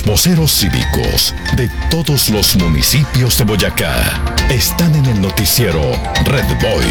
Los voceros cívicos de todos los municipios de Boyacá están en el noticiero Red Boy.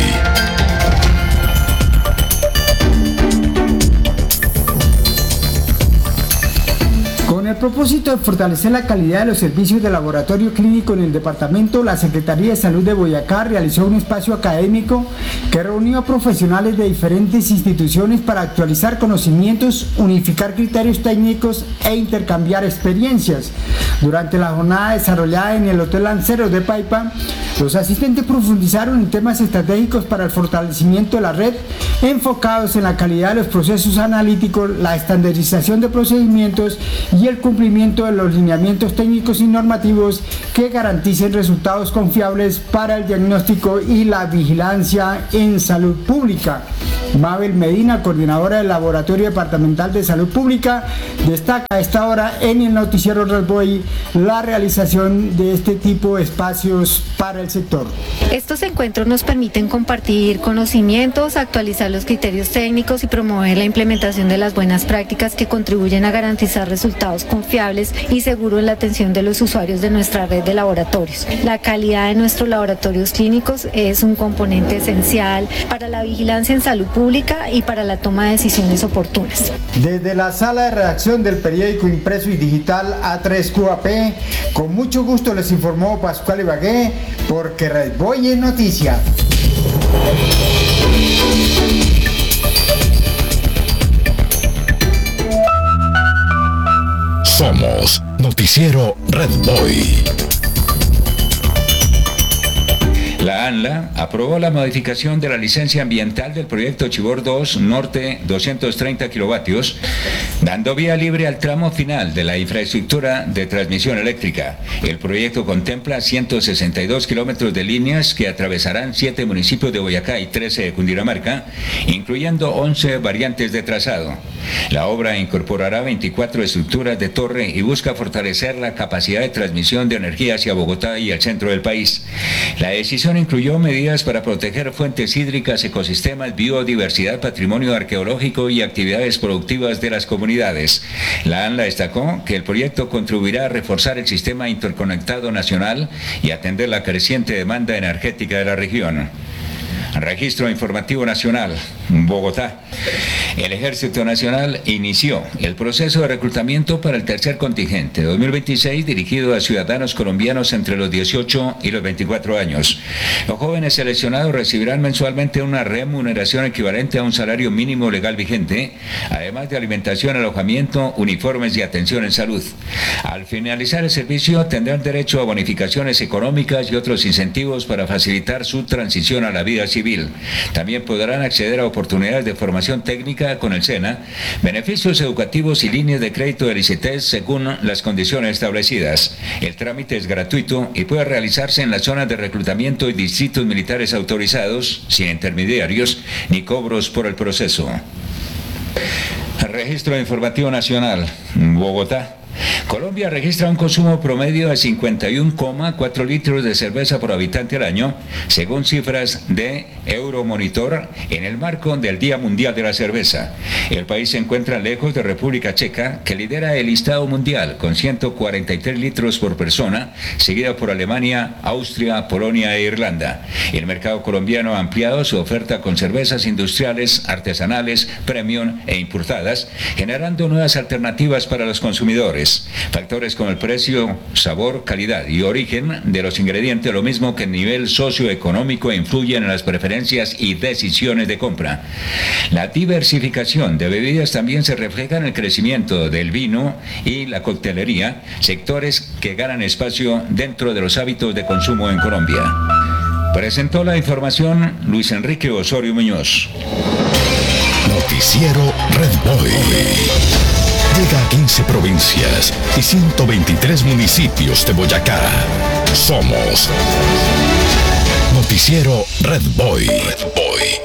Con el propósito de fortalecer la calidad de los servicios de laboratorio clínico en el departamento, la Secretaría de Salud de Boyacá realizó un espacio académico que reunió a profesionales de diferentes instituciones para actualizar conocimientos, unificar criterios técnicos e intercambiar experiencias. Durante la jornada desarrollada en el Hotel Lanceros de Paipa, los asistentes profundizaron en temas estratégicos para el fortalecimiento de la red, enfocados en la calidad de los procesos analíticos, la estandarización de procedimientos y el cumplimiento de los lineamientos técnicos y normativos que garanticen resultados confiables para el diagnóstico y la vigilancia en salud pública. Mabel Medina, coordinadora del Laboratorio Departamental de Salud Pública, destaca a esta hora en el noticiero Red Boy la realización de este tipo de espacios para el sector. Estos encuentros nos permiten compartir conocimientos, actualizar los criterios técnicos y promover la implementación de las buenas prácticas que contribuyen a garantizar resultados confiables y seguros en la atención de los usuarios de nuestra red de laboratorios. La calidad de nuestros laboratorios clínicos es un componente esencial para la vigilancia en salud pública y para la toma de decisiones oportunas. Desde la sala de redacción del periódico impreso y digital A3QAP, con mucho gusto les informó Pascual Ibagué, porque Red Boy es noticia. Somos Noticiero Red Boy. La ANLA aprobó la modificación de la licencia ambiental del proyecto Chivor 2 Norte 230 kilovatios, dando vía libre al tramo final de la infraestructura de transmisión eléctrica. El proyecto contempla 162 kilómetros de líneas que atravesarán 7 municipios de Boyacá y 13 de Cundinamarca, incluyendo 11 variantes de trazado. La obra incorporará 24 estructuras de torre y busca fortalecer la capacidad de transmisión de energía hacia Bogotá y el centro del país. La decisión incluyó medidas para proteger fuentes hídricas, ecosistemas, biodiversidad, patrimonio arqueológico y actividades productivas de las comunidades. La ANLA destacó que el proyecto contribuirá a reforzar el sistema interconectado nacional y atender la creciente demanda energética de la región. Registro Informativo Nacional, Bogotá. El Ejército Nacional inició el proceso de reclutamiento para el tercer contingente 2026 dirigido a ciudadanos colombianos entre los 18 y los 24 años. Los jóvenes seleccionados recibirán mensualmente una remuneración equivalente a un salario mínimo legal vigente, además de alimentación, alojamiento, uniformes y atención en salud. Al finalizar el servicio tendrán derecho a bonificaciones económicas y otros incentivos para facilitar su transición a la vida civil. También podrán acceder a oportunidades de formación técnica con el SENA, beneficios educativos y líneas de crédito del ICETEX según las condiciones establecidas. El trámite es gratuito y puede realizarse en las zonas de reclutamiento y distritos militares autorizados, sin intermediarios ni cobros por el proceso. Registro Informativo Nacional, Bogotá. Colombia registra un consumo promedio de 51,4 litros de cerveza por habitante al año, según cifras de Euromonitor, en el marco del Día Mundial de la Cerveza. El país se encuentra lejos de República Checa, que lidera el listado mundial con 143 litros por persona, seguida por Alemania, Austria, Polonia e Irlanda. El mercado colombiano ha ampliado su oferta con cervezas industriales, artesanales, premium e importadas, generando nuevas alternativas para los consumidores. Factores como el precio, sabor, calidad y origen de los ingredientes, lo mismo que el nivel socioeconómico, influyen en las preferencias y decisiones de compra. La diversificación de bebidas también se refleja en el crecimiento del vino y la coctelería, sectores que ganan espacio dentro de los hábitos de consumo en Colombia. Presentó la información Luis Enrique Osorio Muñoz. Noticiero Red Boy. Llega a 15 provincias y 123 municipios de Boyacá. Somos Noticiero Red Boy.